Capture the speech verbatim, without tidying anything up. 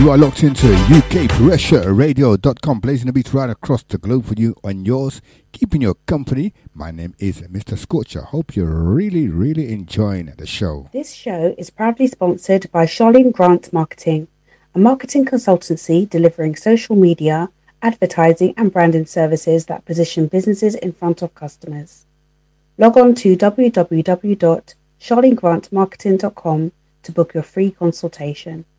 You are locked into U K Pressure Radio dot com, blazing the beats right across the globe for you and yours, keeping your company. My name is Mister Scorcher. Hope you're really, really enjoying the show. This show is proudly sponsored by Charlene Grant Marketing, a marketing consultancy delivering social media, advertising and branding services that position businesses in front of customers. Log on to w w w dot charlene grant marketing dot com to book your free consultation.